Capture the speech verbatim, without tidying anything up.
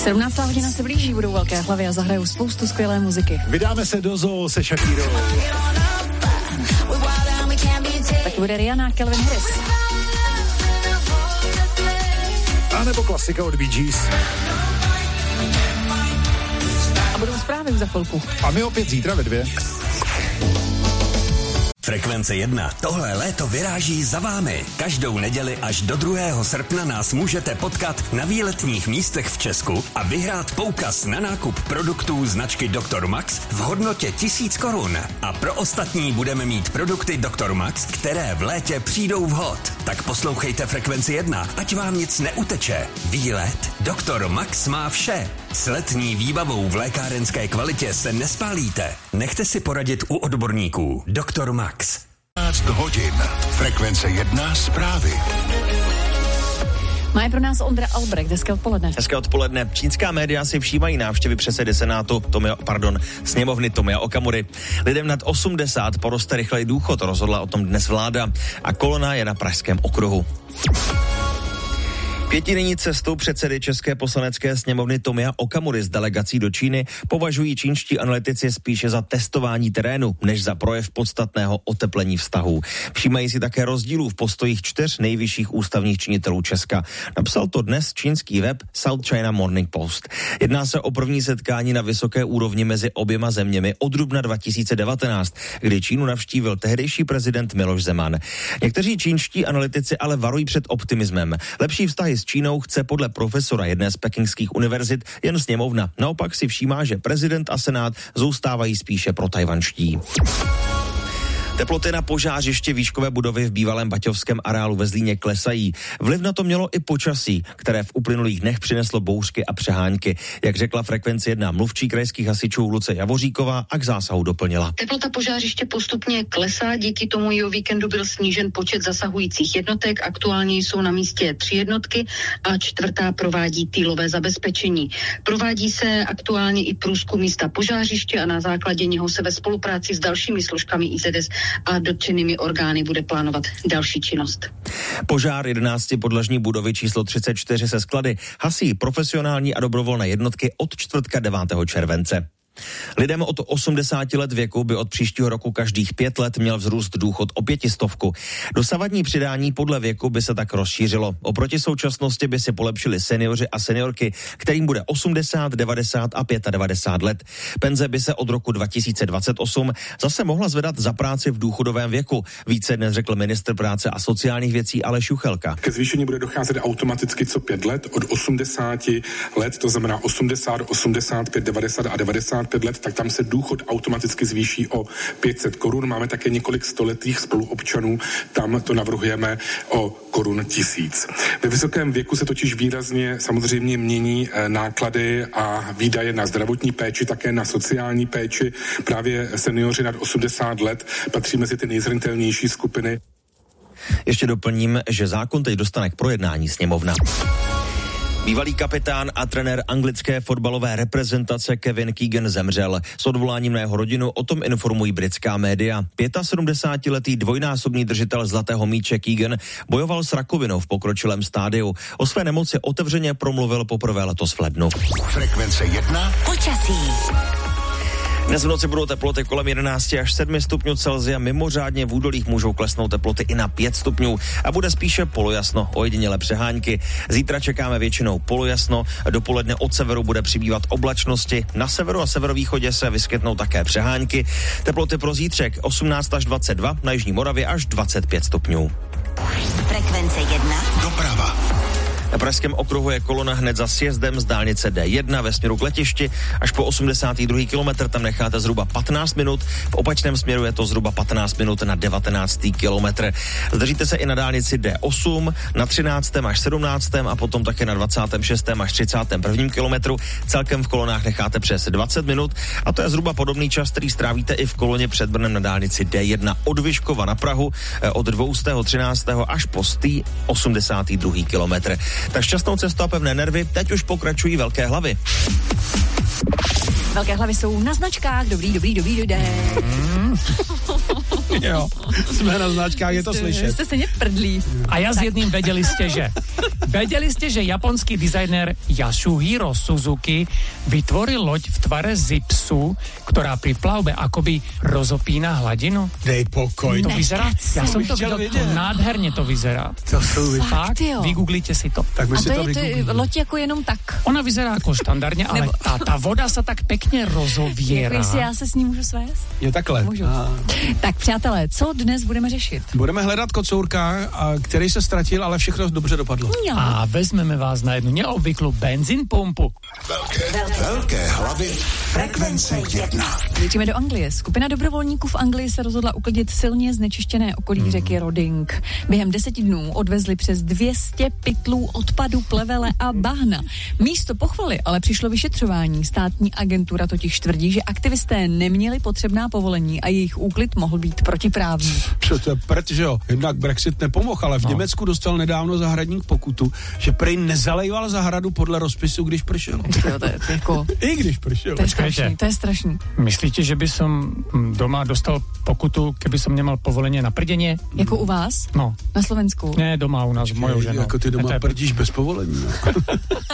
sedmnáctá hodina se blíží, budou velké hlavy a zahrajou spoustu skvělé muziky. Vydáme se do zoo se Shakirou. Taky bude Rihanna, Calvin Harris. A nebo klasika od Bee Gees. A budou zprávy už za chvilku. A my opět zítra ve dvě. Frekvence jedna. Tohle léto vyráží za vámi. Každou neděli až do druhého srpna nás můžete potkat na výletních místech v Česku a vyhrát poukaz na nákup produktů značky doktor Max v hodnotě tisíc korun. A pro ostatní budeme mít produkty doktor Max, které v létě přijdou vhod. Tak poslouchejte Frekvenci jedna, ať vám nic neuteče. Výlet doktor Max má vše. S letní výbavou v lékárenské kvalitě se nespálíte. Nechte si poradit u odborníků. doktor Max. patnáct hodin. Frekvence jedna zprávy. Má je pro nás Ondra Albrecht. Hezké odpoledne. Hezké odpoledne. Čínská média si všímají návštěvy předsedy Senátu Tomia, pardon, sněmovny Tomia Okamury. Lidem nad osmdesát poroste rychleji důchod, rozhodla o tom dnes vláda a kolona je na Pražském okruhu. Pětidenní cestou předsedy České poslanecké sněmovny Tomia Okamury s delegací do Číny považují čínští analytici spíše za testování terénu, než za projev podstatného oteplení vztahů. Všímají si také rozdílů v postojích čtyř nejvyšších ústavních činitelů Česka. Napsal to dnes čínský web South China Morning Post. Jedná se o první setkání na vysoké úrovni mezi oběma zeměmi od dubna dva tisíce devatenáct, kdy Čínu navštívil tehdejší prezident Miloš Zeman. Někteří čínští analytici ale varují před optimismem. Lepší vztahy s Čínou chce podle profesora jedné z pekingských univerzit jen sněmovna. Naopak si všímá, že prezident a senát zůstávají spíše protajvanští. Teploty na požářiště výškové budovy v bývalém baťovském areálu ve Zlíně klesají. Vliv na to mělo i počasí, které v uplynulých dnech přineslo bouřky a přehánky. Jak řekla Frekvenci jedna mluvčí krajských hasičů Luce Javoříková a k zásahu doplnila. Teplota požářiště postupně klesá, díky tomu i o víkendu byl snížen počet zasahujících jednotek. Aktuálně jsou na místě tři jednotky a čtvrtá provádí týlové zabezpečení. Provádí se aktuálně i průzkum místa požářiště a na základě něho se ve spolupráci s dalšími složkami I Z S a dotčenými orgány bude plánovat další činnost. Požár jedenáctipodlažní budovy číslo třicet čtyři se sklady hasí profesionální a dobrovolné jednotky od čtvrtka devátého července. Lidem od osmdesáti let věku by od příštího roku každých pět let měl vzrůst důchod o pětistovku. Dosavadní přidání podle věku by se tak rozšířilo. Oproti současnosti by si polepšili seniori a seniorky, kterým bude osmdesát, devadesát a devadesát pět let. Penze by se od roku dva tisíce dvacet osm zase mohla zvedat za práci v důchodovém věku. Více dnes řekl ministr práce a sociálních věcí Aleš Juchelka. Ke zvýšení bude docházet automaticky co pět let od osmdesáti let, to znamená osmdesát, osmdesát pět, devadesát a devadesát pět let, tak tam se důchod automaticky zvýší o pět set korun. Máme také několik stoletých spoluobčanů, tam to navrhujeme o korun tisíc. Ve vysokém věku se totiž výrazně samozřejmě mění náklady a výdaje na zdravotní péči, také na sociální péči. Právě seniori nad osmdesát let patří mezi ty nejzranitelnější skupiny. Ještě doplním, že zákon teď dostane k projednání sněmovna. Bývalý kapitán a trenér anglické fotbalové reprezentace Kevin Keegan zemřel. S odvoláním na jeho rodinu o tom informují britská média. sedmdesátipětiletý dvojnásobný držitel zlatého míče Keegan bojoval s rakovinou v pokročilém stádiu. O své nemoci otevřeně promluvil poprvé letos v lednu. Frekvence jedna. Počasí. Dnes v noci budou teploty kolem jedenáct až sedm stupňů Celsia, mimořádně v údolích můžou klesnout teploty i na pět stupňů a bude spíše polojasno, ojedinělé přehánky. Zítra čekáme většinou polojasno, dopoledne od severu bude přibývat oblačnosti, na severu a severovýchodě se vyskytnou také přehánky. Teploty pro zítřek osmnáct až dvacet dva, na jižní Moravě až dvacet pět stupňů. Frekvence jedna. Doprava. Na Pražském okruhu je kolona hned za sjezdem z dálnice D jedna ve směru k letišti. Až po osmdesátý druhý kilometr tam necháte zhruba patnáct minut. V opačném směru je to zhruba patnáct minut na devatenáctý kilometr. Zdržíte se i na dálnici D osm, na třináctém až sedmnáctém a potom také na dvacátém šestém až třicátém prvním kilometru. Celkem v kolonách necháte přes dvacet minut a to je zhruba podobný čas, který strávíte i v koloně před Brnem na dálnici D jedna od Vyškova na Prahu od dvoustého třináctého až po stý osmdesátý druhý kilometr. Tak šťastnou cestu a pevné nervy, teď už pokračují velké hlavy. Velké hlavy jsou na značkách. Dobrý, dobrý, dobrý, dobrý. Jo, jsme na značkách, je to slyšet. Jste se neprdlí. A ja s jedným vedeli ste, že vedeli ste, že japonský dizajner Yasuhiro Suzuki vytvoril loď v tvare zipsu, ktorá pri plavbe akoby rozopína hladinu? Dej pokoj. To vyzerá, ja som to chtěl videl, to vidět. nádherne to vyzerá. To jsou Fakt, jo. vygooglite si to. Tak my A si to to je, to je vygooglíme. loď jako jenom tak. Ona vyzerá ako štandardne, ale Nebo- tá, tá voda sa tak pekne Jako rozoviera. jestli já se s ním můžu svést? Je takhle. Můžu. A Tak přátelé, co dnes budeme řešit? budeme hledat kocourka, a který se ztratil, ale všechno dobře dopadlo. Jo. A vezmeme vás na jednu neobvyklú benzínpumpu. Velké hlavy frekvence jedna. Líčíme do Anglie. Skupina dobrovolníků v Anglii se rozhodla uklidit silně znečištěné okolí Hmm. řeky Roding. Během deseti dnů odvezli přes dvě stě pytlů odpadu, plevele a bahna. Místo pochvaly ale přišlo vyšetřování. Státní agentura totiž tvrdí, že aktivisté neměli potřebná povolení a jejich úklid mohl být protiprávní. Co to je prd, že jo? Jednak Brexit nepomohl, ale v No. Německu dostal nedávno zahradník pokutu, že prej nezalejval zahradu podle rozpisu, když pršelo. Jo, to je jako... I když pršelo. To je Počkejte. strašný, to je strašný. Myslíte, že by som hm, doma dostal pokutu, keby som nemal povolenie na prdenie? Jako u vás? No, Na Slovensku? nie doma u nás s mojou ženou. Jako ty To doma je- prdíš bez povolení. No.